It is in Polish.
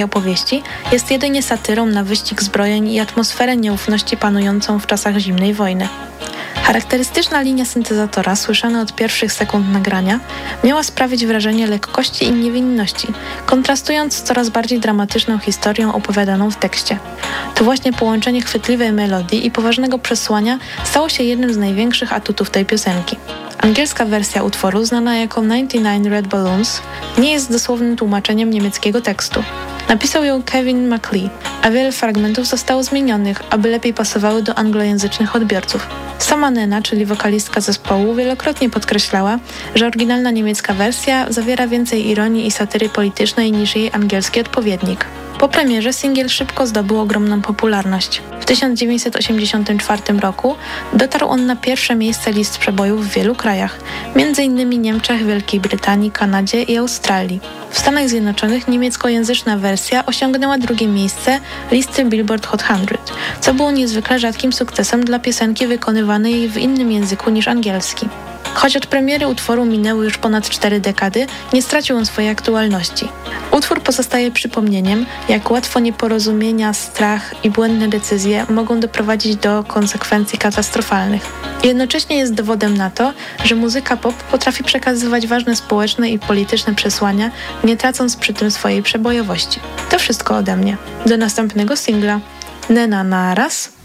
opowieści jest jedynie satyrą na wyścig zbrojeń i atmosferę nieufności panującą w czasach zimnej wojny. Charakterystyczna linia syntezatora, słyszana od pierwszych sekund nagrania, miała sprawić wrażenie lekkości i niewinności, kontrastując z coraz bardziej dramatyczną historią opowiadaną w tekście. To właśnie połączenie chwytliwej melodii i poważnego przesłania stało się jednym z największych atutów tej piosenki. Angielska wersja utworu, znana jako 99 Red Balloons, nie jest dosłownym tłumaczeniem niemieckiego tekstu. Napisał ją Kevin MacLeod, a wiele fragmentów zostało zmienionych, aby lepiej pasowały do anglojęzycznych odbiorców. Sama Nena, czyli wokalistka zespołu, wielokrotnie podkreślała, że oryginalna niemiecka wersja zawiera więcej ironii i satyry politycznej niż jej angielski odpowiednik. Po premierze singiel szybko zdobył ogromną popularność. W 1984 roku dotarł on na pierwsze miejsce list przebojów w wielu krajach, m.in. Niemczech, Wielkiej Brytanii, Kanadzie i Australii. W Stanach Zjednoczonych niemieckojęzyczna wersja osiągnęła drugie miejsce listy Billboard Hot 100, co było niezwykle rzadkim sukcesem dla piosenki wykonywanej w innym języku niż angielski. Choć od premiery utworu minęły już ponad 4 dekady, nie stracił on swojej aktualności. Utwór pozostaje przypomnieniem, jak łatwo nieporozumienia, strach i błędne decyzje mogą doprowadzić do konsekwencji katastrofalnych. Jednocześnie jest dowodem na to, że muzyka pop potrafi przekazywać ważne społeczne i polityczne przesłania, nie tracąc przy tym swojej przebojowości. To wszystko ode mnie. Do następnego singla. Nena na raz.